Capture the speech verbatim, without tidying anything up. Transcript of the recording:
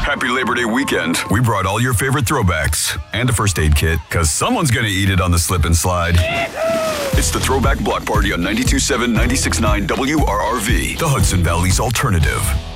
Happy Labor Day weekend. We brought all your favorite throwbacks and a first aid kit, because someone's going to eat it on the slip and slide. It's the Throwback Block Party on ninety-two point seven, ninety-six point nine W R R V, the Hudson Valley's alternative.